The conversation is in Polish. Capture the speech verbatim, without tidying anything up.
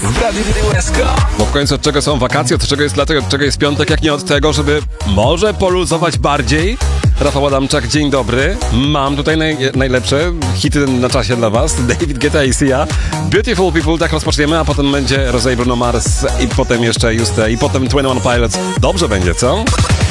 w Radiu Łezko. Bo w końcu od czego są wakacje, od czego jest lato, od czego jest piątek, jak nie od tego, żeby może poluzować bardziej. Rafał Adamczak, dzień dobry. Mam tutaj naj, najlepsze hity na czasie dla was. David Guetta i Sia. Beautiful People, tak rozpoczniemy, a potem będzie Rosé, Bruno Mars i potem jeszcze Juste i potem dwadzieścia jeden Pilots. Dobrze będzie, co?